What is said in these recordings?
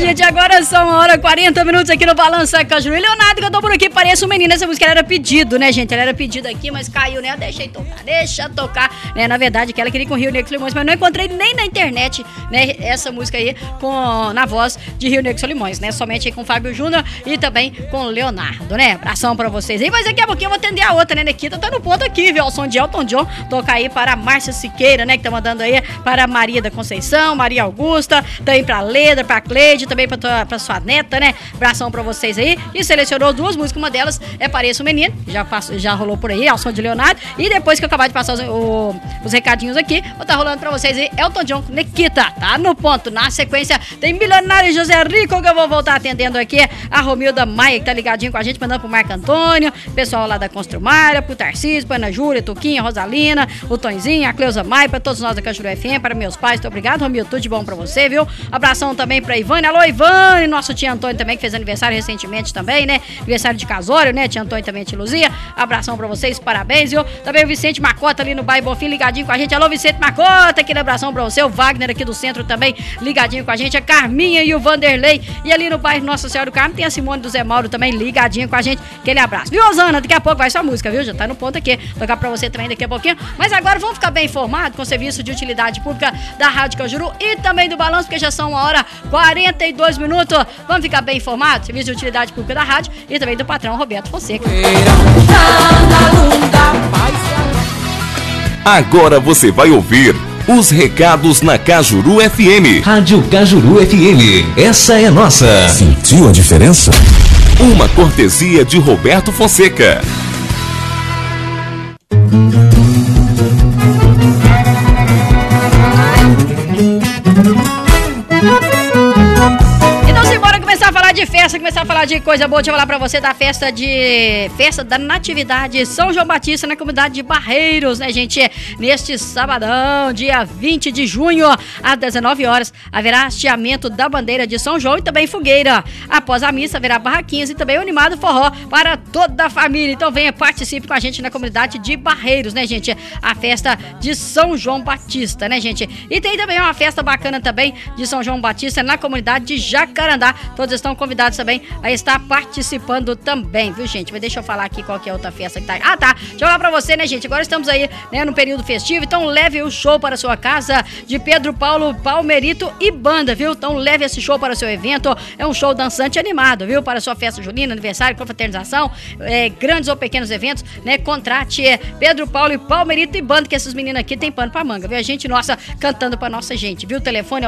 gente, agora são 1h40 aqui no Balança Cajuru. Leonardo, que eu tô por aqui, pareço um menino. Essa música era pedido, né, gente? Ela era pedida aqui, mas caiu, né? Deixa tocar, né? Na verdade, que ela queria com Rio Negro Solimões, mas não encontrei nem na internet, né? Essa música aí na voz de Rio Negro Solimões, né? Somente aí com Fábio Júnior e também com Leonardo, né? Abração pra vocês aí. Mas daqui a pouquinho eu vou atender a outra, né? Nikita tá no ponto aqui, viu? O som de Elton John. Toca aí para a Márcia Siqueira, né? Que tá mandando aí para Maria da Conceição, Maria Augusta, também pra Leda, pra Cleide, também pra sua neta, né? Abração pra vocês aí. E selecionou duas músicas, uma delas é Pareço um Menino, já rolou por aí, ao som de Leonardo. E depois que eu acabar de passar os recadinhos aqui, vou estar rolando pra vocês aí Elton John, Nikita, tá no ponto. Na sequência tem Milionário José Rico, que eu vou voltar atendendo aqui. A Romilda Maia, que tá ligadinho com a gente, mandando pro Marco Antônio, pessoal lá da Construmária, pro Tarcísio, pra Ana Júlia, Tuquinha, Rosalina, o Tonzinho, a Cleusa Maia, pra todos nós da Cajuru FM, para meus pais, muito obrigado, Romildo, tudo de bom pra você, viu? Abração também pra Ivane, alô Ivane, nosso tio Antônio também, que fez aniversário recentemente também, né? Aniversário de casório, né? Tio Antônio também, tia Luzia, abração pra vocês, parabéns, viu? Também o Vicente Macota ali no bairro Bonfim, ligadinho com a gente, alô Vicente Macota, aquele abração pra você, o Wagner aqui do centro também, ligadinho com a gente, a Carminha e o Vanderlei, e ali no bairro Nossa Senhora do Carmo tem a Simone do Zé Mauro também, ligadinho com a gente, aquele abraço, viu, Osana? Daqui a pouco vai sua música, viu? Já tá no ponto aqui, tocar pra você também daqui a pouquinho, mas agora vamos ficar bem informados com o serviço de utilidade pública da Rádio Cajuru e também do Balanço, porque já são 1h42. Vamos ficar bem informados, serviço de utilidade pública da rádio e também do patrão Roberto Fonseca. Agora você vai ouvir os recados na Cajuru FM. Rádio Cajuru FM, essa é nossa. Sentiu a diferença? Uma cortesia de Roberto Fonseca. Começar a falar de coisa boa, deixa eu falar pra você da festa da Natividade São João Batista na comunidade de Barreiros, né, gente? Neste sabadão, dia 20 de junho, às 19 horas, haverá hasteamento da bandeira de São João e também fogueira. Após a missa, haverá barraquinhas e também o animado forró para toda a família. Então venha, participe com a gente na comunidade de Barreiros, né, gente? A festa de São João Batista, né, gente? E tem também uma festa bacana também de São João Batista na comunidade de Jacarandá. Todos estão convidados também a estar participando também, viu, gente? Mas deixa eu falar aqui qual que é a outra festa que tá. Ah, tá. Deixa eu falar pra você, né, gente? Agora estamos aí, né, no período festivo, então leve o show para a sua casa de Pedro Paulo Palmerito e banda, viu? Então leve esse show para o seu evento. É um show dançante animado, viu? Para a sua festa junina, aniversário, confraternização, grandes ou pequenos eventos, né? Contrate Pedro Paulo e Palmerito e banda, que esses meninos aqui tem pano pra manga, viu? A gente nossa cantando pra nossa gente, viu? O telefone é o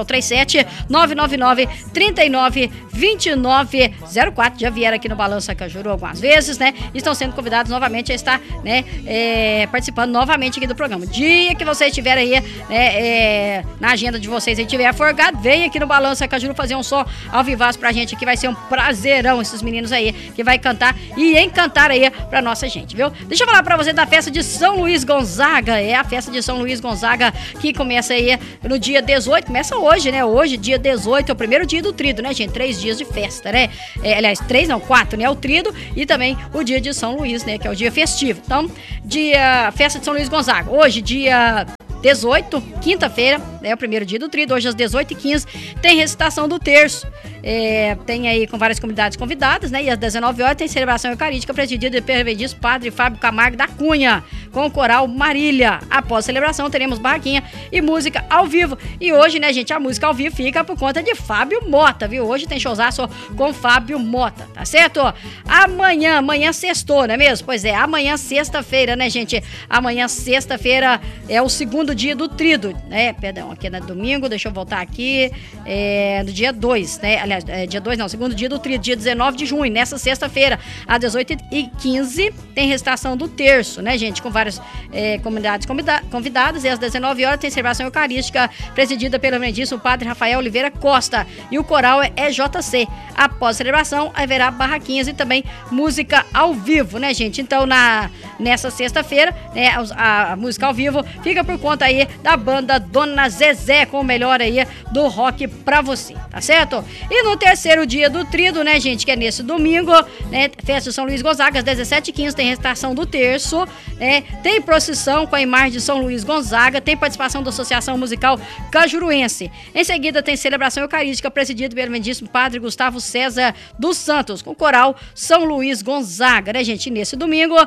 37-999-39-2904. Já vieram aqui no Balança Cajuru algumas vezes, né? Estão sendo convidados novamente a estar, né, participando novamente aqui do programa. Dia que vocês estiverem aí, né, na agenda de vocês, aí tiver forgado, vem aqui no Balança Cajuru fazer um som ao vivaço pra gente, que vai ser um prazerão esses meninos aí, que vai cantar e encantar aí pra nossa gente, viu? Deixa eu falar pra você da festa de São Luís Gonzaga. É a festa de São Luís Gonzaga que começa aí no dia 18, começa hoje, né? Hoje, dia 18, é o primeiro dia do trido, né, gente? 3 dias de festa, né? Aliás, 4, né? O trido e também o dia de São Luís, né? Que é o dia festivo. Então, festa de São Luís Gonzaga. Hoje, dia 18, quinta-feira, é o primeiro dia do trido, hoje às 18h15, tem recitação do terço. Tem aí com várias comunidades convidadas, né? E às 19 horas tem celebração eucarística presidida pelo reverendíssimo Padre Fábio Camargo da Cunha, com o coral Marília. Após a celebração, teremos barraquinha e música ao vivo. E hoje, né, gente, a música ao vivo fica por conta de Fábio Mota, viu? Hoje tem showzaço com Fábio Mota, tá certo? Amanhã sextou, não é mesmo? Pois é, amanhã sexta-feira, né, gente? Amanhã sexta-feira é o segundo dia do trido, né? Perdão, aqui é domingo, deixa eu voltar aqui. No dia 2, né? Aliás, dia 2 não, segundo dia do trido, dia 19 de junho, nessa sexta-feira, às 18h15, tem recitação do terço, né, gente? Com várias comunidades convidadas, e às 19 horas tem celebração eucarística presidida pelo reverendíssimo Padre Rafael Oliveira Costa, e o coral é EJC. Após a celebração, haverá barraquinhas e também música ao vivo, né, gente? Então, nessa sexta-feira, né, a música ao vivo fica por conta aí da banda Dona Zezé, com o melhor aí do rock pra você, tá certo? E no terceiro dia do trido, né, gente, que é nesse domingo, né, festa de São Luís Gonzaga, às 17h15, tem recitação do terço, né, tem procissão com a imagem de São Luís Gonzaga, tem participação da Associação Musical Cajuruense. Em seguida, tem celebração eucarística presidida pelo eminentíssimo Padre Gustavo César dos Santos, com o coral São Luís Gonzaga, né, gente? E nesse domingo,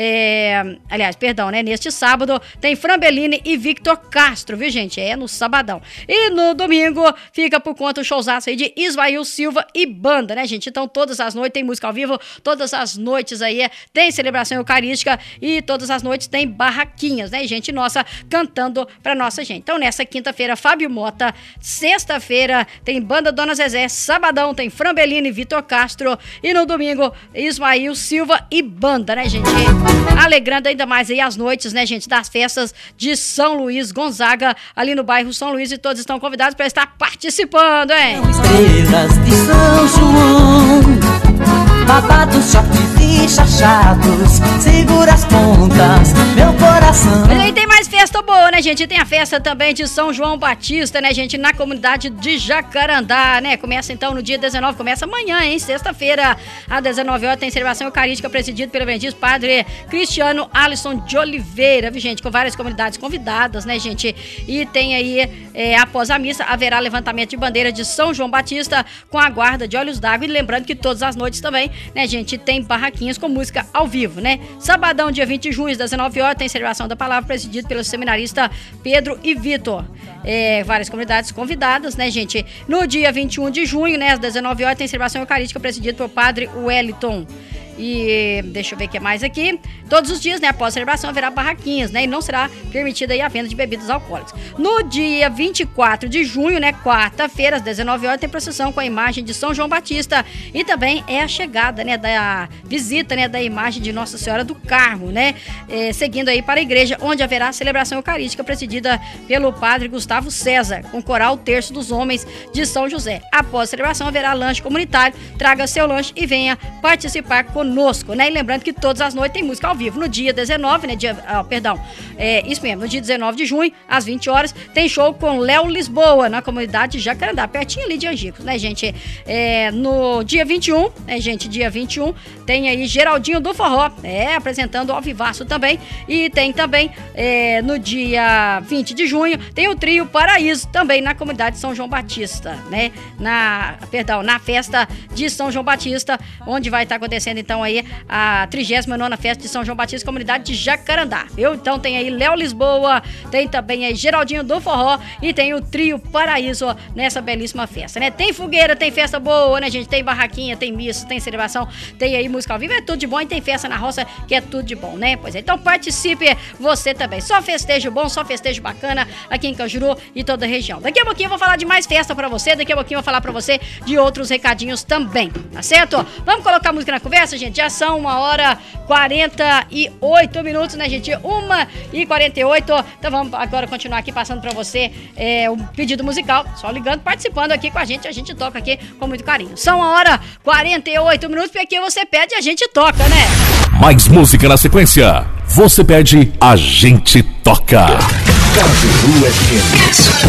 neste sábado, tem Fran Bellini e Victor Castro, viu, gente? É no sabadão. E no domingo, fica por conta o showzaço aí de Ismael Silva e banda, né, gente? Então, todas as noites tem música ao vivo, todas as noites aí tem celebração eucarística e todas as noites tem barraquinhas, né, gente nossa cantando pra nossa gente. Então, nessa quinta-feira, Fábio Mota, sexta-feira tem banda Dona Zezé, sabadão tem Fran Bellini e Vitor Castro e no domingo, Ismael Silva e banda, né, gente? Alegrando ainda mais aí as noites, né, gente, das festas de São Luís Gonzaga, ali no bairro São Luís, e todos estão convidados para estar participando, hein? Estrelas de São João, babados, shorts e chachados, segura as pontas, meu coração. Mas aí tem mais festa boa, né, gente? Tem a festa também de São João Batista, né, gente? Na comunidade de Jacarandá, né? Começa então no dia 19, começa amanhã, hein? Sexta-feira, às 19 horas, tem celebração eucarística presidida pelo bendito Padre Cristiano Alisson de Oliveira, viu, gente? Com várias comunidades convidadas, né, gente? E tem aí, após a missa, haverá levantamento de bandeira de São João Batista com a guarda de olhos d'água. E lembrando que todas as noites também, né, gente, tem barraquinhas com música ao vivo, né? Sabadão, dia 20 de junho, às 19 horas, tem celebração da palavra presidido pelo seminarista Pedro e Vitor. Várias comunidades convidadas, né, gente? No dia 21 de junho, né, às 19 horas, tem celebração eucarística presidida pelo padre Wellington. E deixa eu ver o que é mais aqui. Todos os dias, né, após a celebração, haverá barraquinhas, né, e não será permitida aí a venda de bebidas alcoólicas. No dia 24 de junho, né, quarta-feira, às 19 horas, tem procissão com a imagem de São João Batista e também é a chegada, né, da visita, né, da imagem de Nossa Senhora do Carmo, né, seguindo aí para a igreja, onde haverá celebração eucarística presidida pelo padre Gustavo César, com coral Terço dos Homens de São José. Após a celebração, haverá lanche comunitário, traga seu lanche e venha participar conosco, né? E lembrando que todas as noites tem música ao vivo. No dia 19, né? Isso mesmo, no dia 19 de junho, às 20 horas, tem show com Léo Lisboa, na comunidade de Jacarandá, pertinho ali de Angicos, né, gente? No dia 21, né, gente? Dia 21, tem aí Geraldinho do Forró, apresentando ao vivaço também. E tem também, no dia 20 de junho, tem o trio Paraíso, também na comunidade de São João Batista, né? Na festa de São João Batista, onde vai estar acontecendo, então, aí a 39ª festa de São João Batista, comunidade de Jacarandá, viu? Então tem aí Léo Lisboa, tem também aí Geraldinho do Forró e tem o trio Paraíso nessa belíssima festa, né? Tem fogueira, tem festa boa, né, gente? Tem barraquinha, tem missa, tem celebração, tem aí música ao vivo, é tudo de bom, e tem festa na roça, que é tudo de bom, né? Pois é, então participe você também. Só festejo bom, só festejo bacana aqui em Cajuru e toda a região. Daqui a pouquinho eu vou falar de mais festa pra você, daqui a pouquinho eu vou falar pra você de outros recadinhos também, tá certo? Vamos colocar música na conversa, gente? Já são 1h48, né, gente? 1h48. Então vamos agora continuar aqui passando pra você o pedido musical. Só ligando, participando aqui com a gente toca aqui com muito carinho. São 1h48, porque aqui você pede e a gente toca, né? Mais música na sequência. Você pede, a gente toca. Cajuru FM.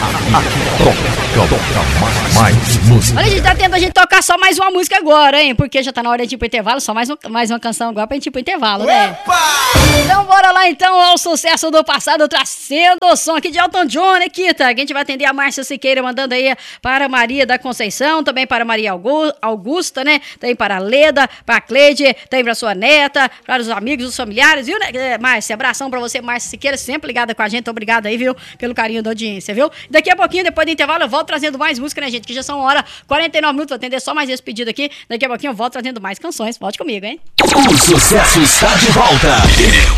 Toca mais música. Olha, a gente tá tentando a gente tocar só mais uma música agora, hein? Porque já tá na hora de ir pro intervalo, só mais uma canção agora pra gente ir pro intervalo, né? Opa! Então bora lá então ao sucesso do passado, trazendo o som aqui de Elton John, né, Kita? A gente vai atender a Márcia Siqueira, mandando aí para Maria da Conceição, também para Maria Augusta, né? Também para a Leda, para a Cleide, também para sua neta, para os amigos, os familiares, viu, né, Márcia? Abração pra você, Márcia Siqueira, sempre ligada com a gente, obrigado aí, viu, pelo carinho da audiência, viu? Daqui a pouquinho, depois do intervalo, eu volto trazendo mais música, né, gente? Que já são 1h49, vou atender só mais esse pedido aqui. Daqui a pouquinho eu volto trazendo mais canções. Volte comigo, hein? O sucesso está de volta.